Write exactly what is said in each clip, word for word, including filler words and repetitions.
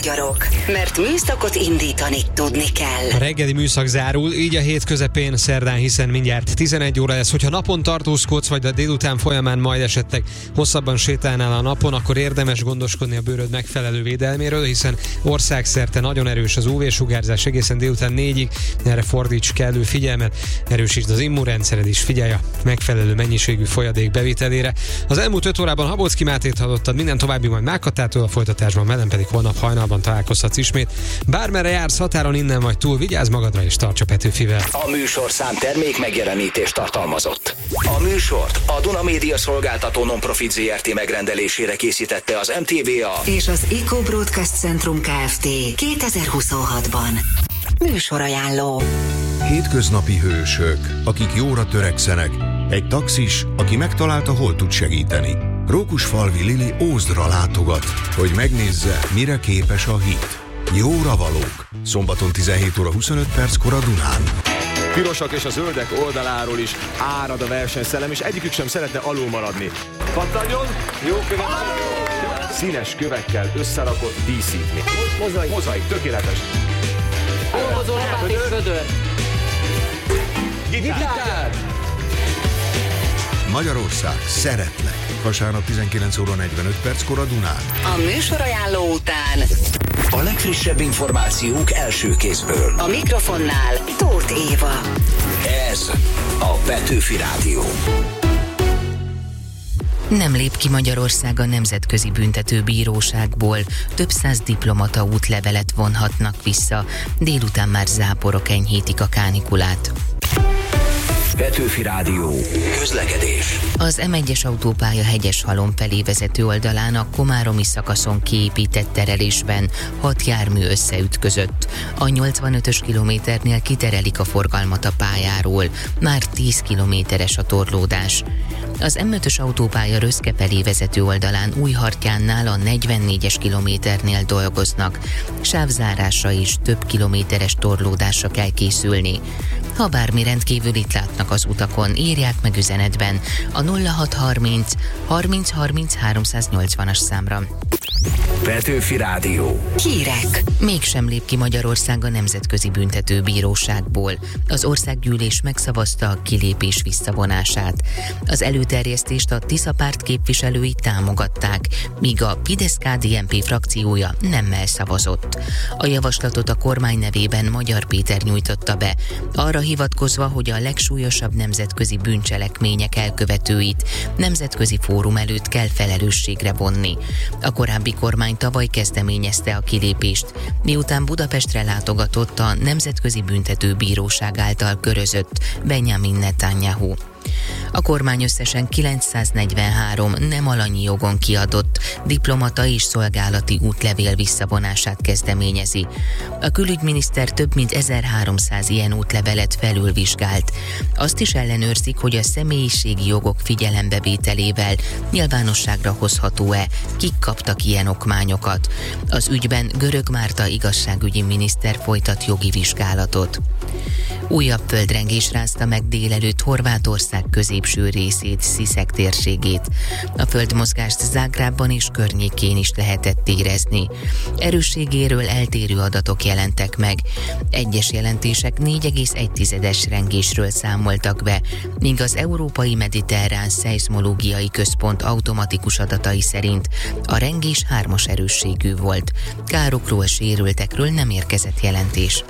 magyarok, mert műszakot indítani tudni kell. A reggeli műszak zárul, így a hét közepén szerdán, hiszen mindjárt tizenegy óra lesz. Hogyha napon tartózkodsz, vagy a délután folyamán majd esetleg hosszabban sétálnál a napon, akkor érdemes gondoskodni a bőröd megfelelő védelméről, hiszen országszerte nagyon erős az ú vé-sugárzás egészen délután négyig. Erre fordíts kellő figyelmet, erősítsd az immunrendszered is, figyelj a megfelelő mennyiségű folyadék bevitelére. Az elmúlt öt órában Habocki Mátét hallottad, minden további majd Mákatától, a folytatásban velem pedig holnap hajnalban találkozhatsz ismét. Bármerre jársz, határon innen vagy túl, vigyázz magadra és tarts a Petőfivel. A műsorszám termék megjelenítést tartalmazott. A műsort a Duna Média Szolgáltató Non-Profit zé er té megrendelésére készítette az em té vé á és az Eco Broadcast Centrum Kft. kétezer-huszonhatban. Műsorajánló. Hétköznapi hősök, akik jóra törekszenek. Egy taxis, aki megtalálta, hol tud segíteni. Rókusfalvi Lili Ózdra látogat, hogy megnézze, mire képes a hit. Jóra valók. Szombaton tizenhét óra huszonöt perckor a Dunán. Pirosak és a zöldek oldaláról is árad a versenyszellem, és egyikük sem szeretne alul maradni. Pattanjon! Jó követ! Színes kövekkel összerakott díszítmény. Mozaik. Mozaik, tökéletes. Olvazó lapát és vödör. Gitár. Gitár. Magyarország, szeretlek. Vasárnap tizenkilenc óra negyvenöt perckor a Dunán. A műsorajánló után a legfrissebb információk első kézből. a mikrofonnál Tóth Éva. Ez a Petőfi Rádió. Nem lép ki Magyarország a Nemzetközi Büntetőbíróságból, több száz diplomata útlevelet vonhatnak vissza, délután már záporok enyhítik a kánikulát. Petőfi Rádió. Közlekedés. Az em egyes autópálya Hegyeshalom felé vezető oldalán a komáromi szakaszon kiépített terelésben hat jármű összeütközött. A nyolcvanötös kilométernél kiterelik a forgalmat a pályáról, már tíz kilométeres a torlódás. Az em ötös autópálya Röszke felé vezető oldalán Újhartyánnál a negyvennégyes kilométernél dolgoznak. Sávzárásra is több kilométeres torlódásra kell készülni. Ha bármi rendkívülit látnak az utakon, írják meg üzenetben a nulla hat harminc harminc harminc háromszáznyolcvanas számra. Petőfi Rádió. Hírek. Mégsem lép ki Magyarország a Nemzetközi Büntetőbíróságból. Az országgyűlés megszavazta a kilépés visszavonását. Az előterjesztést a Tisza párt képviselői támogatták, míg a Fidesz-ká dé en pé frakciója nemmel szavazott. A javaslatot a kormány nevében Magyar Péter nyújtotta be, arra hivatkozva, hogy a legsúlyosabb nemzetközi bűncselekmények elkövetőit nemzetközi fórum előtt kell felelősségre vonni. A korábbi kormány tavaly kezdeményezte a kilépést, miután Budapestre látogatott a Nemzetközi Büntetőbíróság által körözött Benjamin Netanyahu. A kormány összesen kilencszáznegyvenhárom nem alanyi jogon kiadott diplomata és szolgálati útlevél visszavonását kezdeményezi. A külügyminiszter több mint ezerháromszáz ilyen útlevelet felülvizsgált. Azt is ellenőrzik, hogy a személyiségi jogok figyelembevételével nyilvánosságra hozható-e, kik kaptak ilyen okmányokat. Az ügyben Görög Márta igazságügyi miniszter folytat jogi vizsgálatot. Újabb földrengés rázta meg délelőtt Horvátország középső részét, Sziszek térségét. A földmozgást Zágrábban és környékén is lehetett érezni. Erősségéről eltérő adatok jelentek meg. Egyes jelentések négy egész egy rengésről számoltak be, míg az Európai Mediterrán Szeizmológiai Központ automatikus adatai szerint a rengés hármas erősségű volt. Károkról, sérültekről nem érkezett jelentés.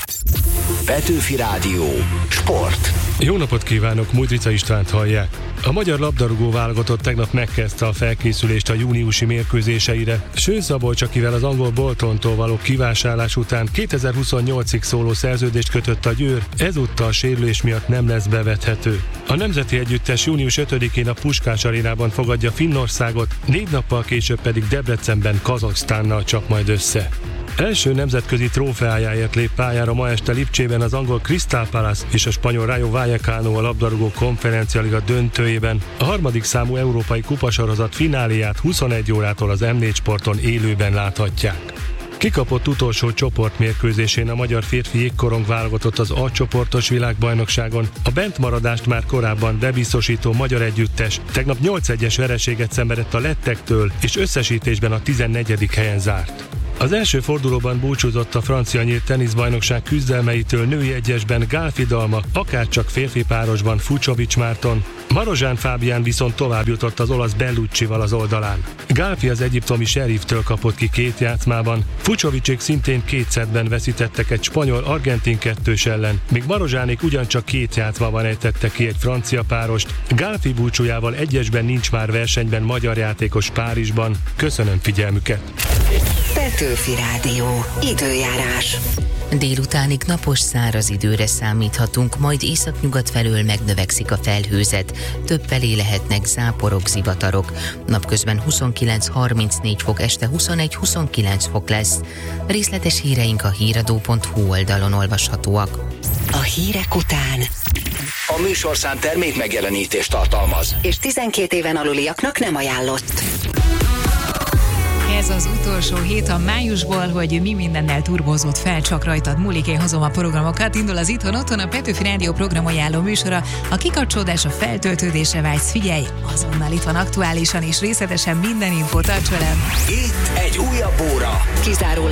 Petőfi Rádió. Sport. Jó napot kívánok, Mújtrica Istvánt hallják. A magyar labdarúgó válogatott tegnap megkezdte a felkészülést a júniusi mérkőzéseire. Sőt, akivel az angol Boltontól való kivásárlás után kétezer-huszonnyolcig szóló szerződést kötött a Győr, ezúttal sérülés miatt nem lesz bevethető. A nemzeti együttes június ötödikén a Puskás arénában fogadja Finnországot, négy nappal később pedig Debrecenben Kazaksztánnal csap majd össze. Első nemzetközi trófeájáért lép pályára ma este Lipcsében az angol Crystal Palace és a spanyol Rayo Vallecano a labdarúgó konferencialiga döntőjében. A harmadik számú európai kupasorozat fináléját huszonegy órától az em négy Sporton élőben láthatják. Kikapott utolsó csoportmérkőzésén a magyar férfi jégkorong válogatott az A csoportos világbajnokságon. A bentmaradást már korábban bebiztosító magyar együttes tegnap nyolc egyes vereséget szenvedett a lettektől, és összesítésben a tizennegyedik helyen zárt. Az első fordulóban búcsúzott a francia nyílt teniszbajnokság küzdelmeitől női egyesben Gálfi Dalma, akárcsak férfi párosban Fucsovics Márton. Marozsán Fábián viszont tovább jutott az olasz Belluccival az oldalán. Gálfi az egyiptomi Sheriftől kapott ki két játszmában, Fucsovicsék szintén két szettben veszítettek egy spanyol-argentin kettős ellen, míg Marozsánék ugyancsak két játszmában ejtettek ki egy francia párost. Gálfi búcsújával egyesben nincs már versenyben magyar játékos Párizsban. Köszönöm figyelmüket! Petőfi Rádió. Időjárás. Délutánig napos száraz időre számíthatunk, majd északnyugat felől megnövekszik a felhőzet. Több felé lehetnek záporok, zivatarok. Napközben huszonkilenc-harmincnégy fok, este huszonegy-huszonkilenc fok lesz. Részletes híreink a híradó pont hu oldalon olvashatóak. A hírek után A műsorszám termék megjelenítést tartalmaz, és tizenkét éven aluliaknak nem ajánlott. Ez az utolsó hét a májusból, hogy mi mindennel turbózott fel, csak rajtad múlik, én hozom a programokat. Indul az Itthon Otthon, a Petőfi Rádió programajánló műsora. A kikapcsolódás, a feltöltődésre vágysz, figyelj, azonnal itt van aktuálisan és részletesen minden infót, tarts velem. itt egy újabb óra. Kizárólag